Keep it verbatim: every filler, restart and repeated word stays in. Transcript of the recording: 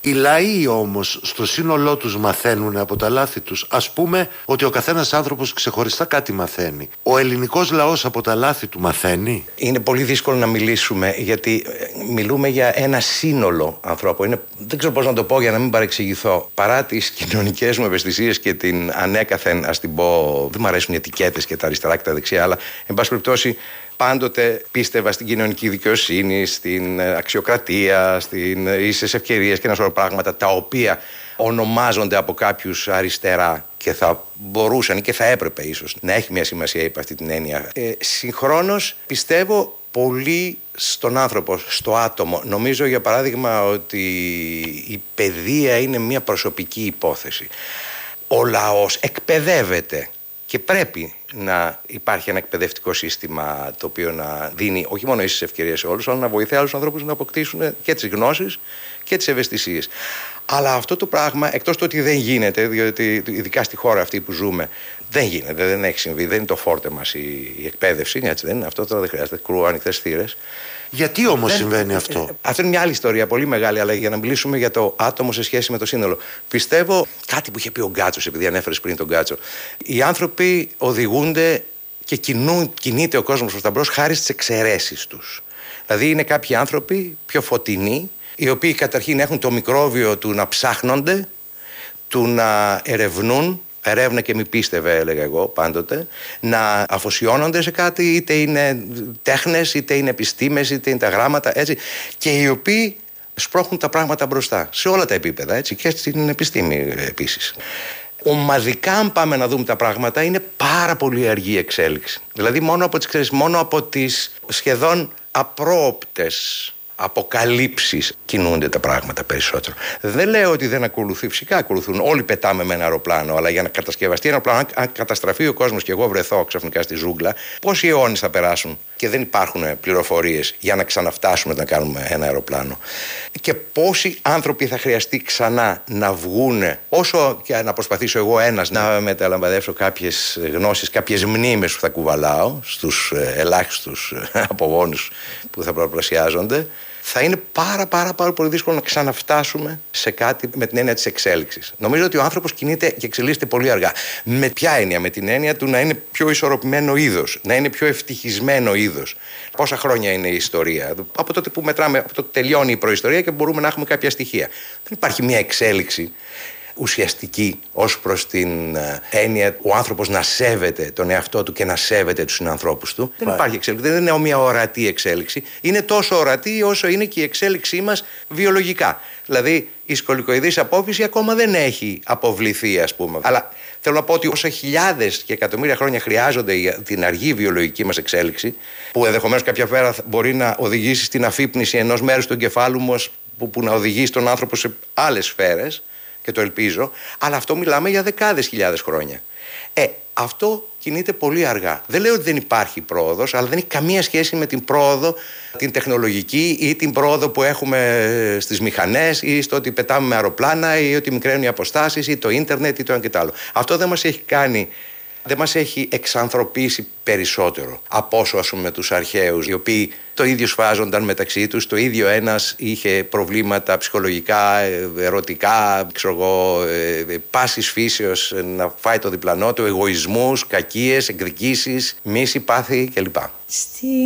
Οι λαοί όμως στο σύνολό τους μαθαίνουν από τα λάθη τους. Ας πούμε ότι ο καθένας άνθρωπος ξεχωριστά κάτι μαθαίνει. Ο ελληνικός λαός από τα λάθη του μαθαίνει. Είναι πολύ δύσκολο να μιλήσουμε, γιατί μιλούμε για ένα σύνολο ανθρώπων. Είναι, δεν ξέρω πώς να το πω για να μην παρεξηγηθώ. Παρά τις κοινωνικές μου ευαισθησίες και την ανέκαθεν, ας την πω, δεν μου αρέσουν οι ετικέτες και τα αριστερά και τα δεξιά, αλλά εν πάση περιπτώσει πάντοτε πίστευα στην κοινωνική δικαιοσύνη, στην αξιοκρατία, στην ίσες ευκαιρίες και ένα σωρό πράγματα τα οποία ονομάζονται από κάποιους αριστερά και θα μπορούσαν και θα έπρεπε ίσως να έχει μια σημασία υπ' αυτή την έννοια. Ε, συγχρόνως πιστεύω πολύ στον άνθρωπο, στο άτομο. Νομίζω για παράδειγμα ότι η παιδεία είναι μια προσωπική υπόθεση. Ο λαός εκπαιδεύεται και πρέπει να υπάρχει ένα εκπαιδευτικό σύστημα το οποίο να δίνει όχι μόνο ίσες ευκαιρίες σε όλους, αλλά να βοηθάει άλλους ανθρώπους να αποκτήσουν και τις γνώσεις και τις ευαισθησίες. Αλλά αυτό το πράγμα, εκτός του ότι δεν γίνεται, διότι ειδικά στη χώρα αυτή που ζούμε, δεν γίνεται, δεν έχει συμβεί, δεν είναι το φόρτε μας η, η εκπαίδευση, έτσι δεν είναι, αυτό τώρα δεν χρειάζεται, κρούω ανοιχτές θύρες. Γιατί όμως δεν, συμβαίνει αυτό? Αυτό είναι μια άλλη ιστορία, πολύ μεγάλη, αλλά για να μιλήσουμε για το άτομο σε σχέση με το σύνολο. Πιστεύω κάτι που είχε πει ο Γκάτσος, επειδή ανέφερες πριν τον Γκάτσο. Οι άνθρωποι οδηγούνται και κινούν, κινείται ο κόσμος προς τα μπρος χάρη στις εξαιρέσεις τους. Δηλαδή είναι κάποιοι άνθρωποι πιο φωτεινοί, οι οποίοι καταρχήν έχουν το μικρόβιο του να ψάχνονται, του να ερευνούν. Ερεύνα και μη πίστευε, έλεγα εγώ πάντοτε, να αφοσιώνονται σε κάτι, είτε είναι τέχνες, είτε είναι επιστήμες, είτε είναι τα γράμματα, έτσι, και οι οποίοι σπρώχνουν τα πράγματα μπροστά, σε όλα τα επίπεδα, έτσι, και στην επιστήμη επίσης. Ομαδικά, αν πάμε να δούμε τα πράγματα, είναι πάρα πολύ αργή η εξέλιξη. Δηλαδή, μόνο από τις, ξέρεις, μόνο από τις σχεδόν απρόοπτες αποκαλύψεις κινούνται τα πράγματα περισσότερο. Δεν λέω ότι δεν ακολουθεί, φυσικά ακολουθούν. Όλοι πετάμε με ένα αεροπλάνο, αλλά για να κατασκευαστεί ένα αεροπλάνο, αν καταστραφεί ο κόσμος και εγώ βρεθώ ξαφνικά στη ζούγκλα, πόσοι αιώνες θα περάσουν και δεν υπάρχουν πληροφορίες για να ξαναφτάσουμε να κάνουμε ένα αεροπλάνο. Και πόσοι άνθρωποι θα χρειαστεί ξανά να βγούνε, όσο και να προσπαθήσω εγώ ένας να μεταλαμπαδεύσω κάποιες γνώσεις, κάποιες μνήμες που θα κουβαλάω στους ελάχιστους απογόνους που θα προπλασιάζονται. Θα είναι πάρα πάρα πάρα πολύ δύσκολο να ξαναφτάσουμε σε κάτι με την έννοια της εξέλιξης. Νομίζω ότι ο άνθρωπος κινείται και εξελίσσεται πολύ αργά. Με ποια έννοια? Με την έννοια του να είναι πιο ισορροπημένο είδος, να είναι πιο ευτυχισμένο είδος. Πόσα χρόνια είναι η ιστορία? Από τότε που μετράμε, από τότε τελειώνει η προϊστορία και μπορούμε να έχουμε κάποια στοιχεία. Δεν υπάρχει μια εξέλιξη ουσιαστική ως προς την έννοια ο άνθρωπος να σέβεται τον εαυτό του και να σέβεται τους συνανθρώπους του. Δεν υπάρχει εξέλιξη, δεν είναι μια ορατή εξέλιξη. Είναι τόσο ορατή όσο είναι και η εξέλιξή μας βιολογικά. Δηλαδή η σκολικοειδής απόφυση ακόμα δεν έχει αποβληθεί, ας πούμε. Αλλά θέλω να πω ότι όσο χιλιάδες και εκατομμύρια χρόνια χρειάζονται για την αργή βιολογική μας εξέλιξη, που ενδεχομένως κάποια μέρα μπορεί να οδηγήσει στην αφύπνιση ενός μέρους του εγκεφάλου μας που, που να οδηγήσει τον άνθρωπο σε άλλες σφαίρες, και το ελπίζω, αλλά αυτό μιλάμε για δεκάδες χιλιάδες χρόνια. Ε, αυτό κινείται πολύ αργά. Δεν λέω ότι δεν υπάρχει πρόοδος, αλλά δεν έχει καμία σχέση με την πρόοδο, την τεχνολογική ή την πρόοδο που έχουμε στις μηχανές ή στο ότι πετάμε με αεροπλάνα ή ότι μικραίνουν οι αποστάσεις ή το ίντερνετ ή το ένα και το άλλο. Αυτό δεν μας έχει κάνει, δεν μας έχει εξανθρωπίσει περισσότερο από όσο, ας πούμε, τους αρχαίους, οι οποίοι το ίδιο σφάζονταν μεταξύ τους, το ίδιο ένας είχε προβλήματα ψυχολογικά, ερωτικά, ξέρω εγώ, πάσης φύσεως να φάει το διπλανό του, εγωισμούς, κακίες, εκδικήσεις, μίση, πάθη κλπ.